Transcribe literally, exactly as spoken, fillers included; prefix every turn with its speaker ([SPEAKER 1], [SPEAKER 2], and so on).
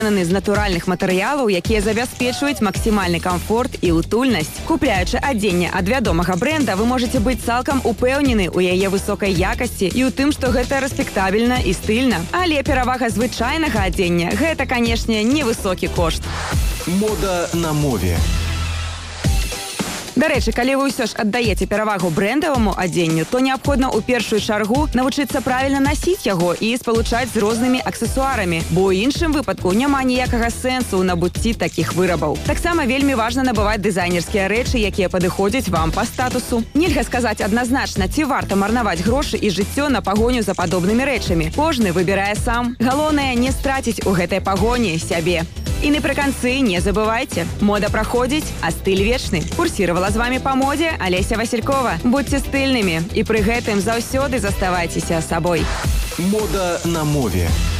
[SPEAKER 1] з натуральных матэрыялаў, якія забяспечваюць максімальны камфорт і утульнасць. Купляючы адзенне ад вядомага бренда, вы можаце быць цалкам упэўнены ў яе высокай якасці і ў тым, што гэта рэспектабельна і стыльна. Але перавага звычайнага адзення – гэта, канешне, невысокі кошт.
[SPEAKER 2] Мода на мове.
[SPEAKER 1] Дарэчы, калі вы ўсё ж аддаеце перавагу брэндаваму адзенню, то неабходна ў першую чаргу навучыцца правільна насіць яго і спалучаць з рознымі аксесуарамі, бо ў іншым выпадку няма ніякага сэнсу ў набыцці такіх вырабаў. Таксама вельмі важна набываць дызайнерскія рэчы, якія падыходзяць вам па статусу. Нельга сказаць адназначна, ці варта марнаваць грошы і жыццё на пагоню за падобнымі рэчамі. Кожны выбірае сам. Галоўнае не страціць у гэтай пагоні сябе. І напрыканцы не забывайце, мода праходзіць, а стыль вечны. Курсіравала з вами па модзе Алеся Василькова. Будьце стыльнымі і пры гэтым заўсёды заставайцеся сабой.
[SPEAKER 2] Мода на мове.